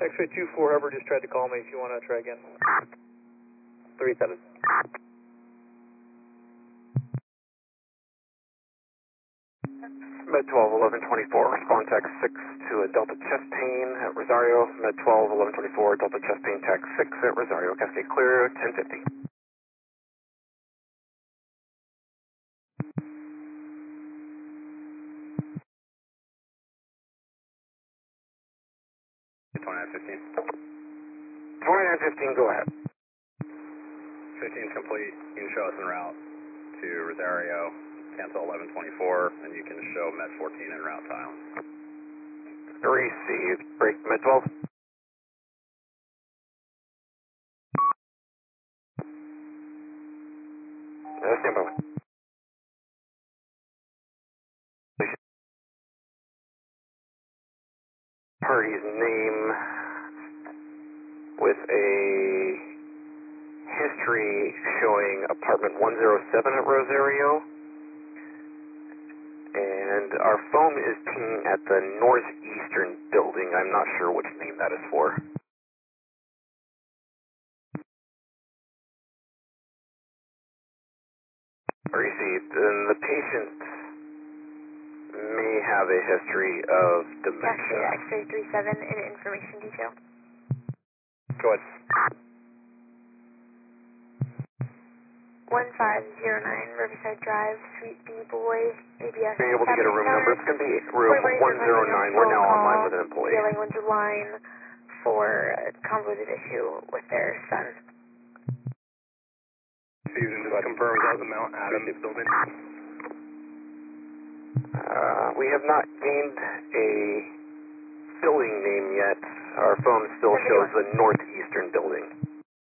X-ray 24, whoever just tried to call me, if you want to try again. 37. Med 12, 1124, respond tech 6 to a Delta chest pain at Rosario. Med 12, 1124, Delta chest pain tech 6 at Rosario. Cascade clear, 1050. Go ahead. 15's complete. You can show us en route to Rosario. Cancel 1124, and you can show Med 14 en route to Island. Received. Break Med 12. Stand by. Party's name with a history showing apartment 107 at Rosario. And our phone is pinging at the northeastern building. I'm not sure which name that is for. Received. And the patient may have a history of dementia. X-ray 37 in information detail. Go ahead. 1509 Riverside Drive, Suite B, Boys, ABS. Are you able to get a room number? It's going to be room 109. We're now online with an employee. Dealing with the line for a convoluted issue with their son. Fusion just confirms that the Mount Adams building. We have not gained a building name yet. Our phone still shows the northeast